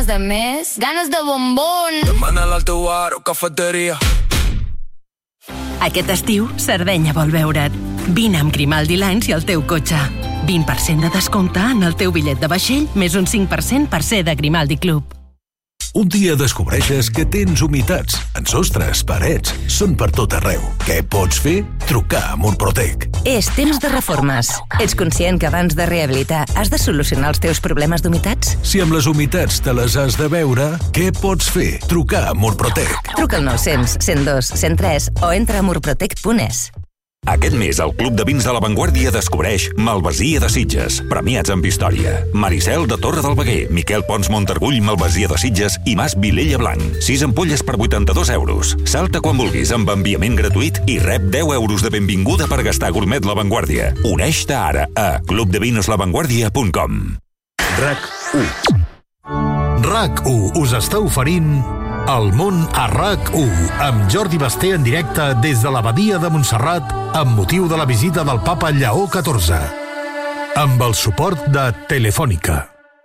ganes de més, ganes de bombón. Demana'l al teu bar o cafeteria. Aquest estiu, Sardenya vol veure't. Vine amb Grimaldi Lines i el teu cotxe. 20% de descompte en el teu bitllet de vaixell, més un 5% per ser de Grimaldi Club. Un dia descobreixes que tens humitats en sostres, parets, són per tot arreu. Què pots fer? Trucar a Murprotec. És temps de reformes. Ets conscient que abans de rehabilitar has de solucionar els teus problemes d'humitats? Si amb les humitats te les has de veure, què pots fer? Trucar a Murprotec. Truca al 900 102 103 o entra a murprotec.es. Aquest mes, el Club de Vins de La Vanguardia descobreix Malvasia de Sitges, premiats amb història. Maricel de Torre del Veguer, Miquel Pons Montargull, Malvasia de Sitges i Mas Vilella Blanc. 6 ampolles per 82 euros. Salta quan vulguis amb enviament gratuït i rep 10 euros de benvinguda per gastar gourmet La Vanguardia. Uneix-te ara a clubdevinslavanguardia.com. RAC1. RAC1 us està oferint El món a RAC1 amb Jordi Basté en directe des de l'Abadia de Montserrat amb motiu de la visita del papa Lleó XIV. Amb el suport de Telefònica.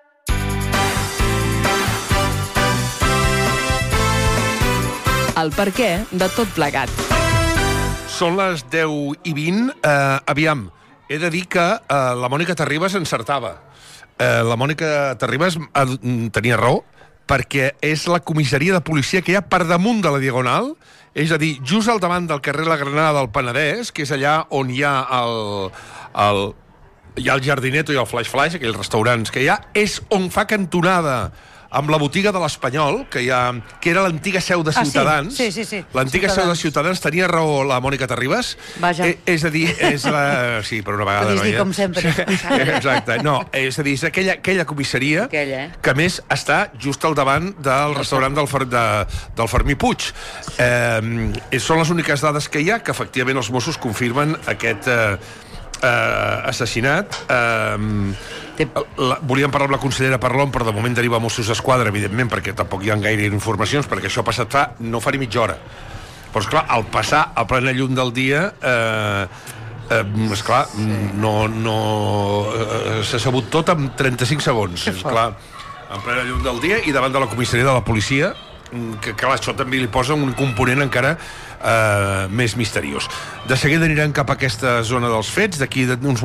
El perquè de tot plegat. Són les 10:20. Aviam, he de dir que la Mònica Terribas encertava. La Mònica Terribas tenia raó, perquè és la comissaria de policia que hi ha per damunt de la Diagonal, és a dir, just al davant del carrer La Granada del Penedès, que és allà on hi ha el Jardineto i el Flash Flash, aquells restaurants que hi ha, és on fa cantonada amb la botiga de l'Espanyol, que era l'antiga seu de Ciutadans. Sí. L'antiga seu de Ciutadans. Tenia raó la Mònica Terribas. Vaja. És a dir, és la... Sí, per una vegada. Podries dir com sempre. Exacte. No, és a dir, és aquella comissaria que, a més, està just al davant del restaurant del Fermí Puig. Són les úniques dades que hi ha que, efectivament, els Mossos confirmen aquest assassinat. Volíem parlar amb la consellera Parlon, però de moment deriva a Mossos d'Esquadra, evidentment, perquè tampoc hi ha gaire informacions, perquè això ha passat no fa ni mitja hora. Però, esclar, al passar a plena llum del dia, esclar, s'ha sabut tot en 35 segons. Esclar, en plena llum del dia i davant de la comissaria de la policia, que clar, això també li posa un component encara més misteriós. De seguida anirem cap a aquesta zona dels fets, d'aquí uns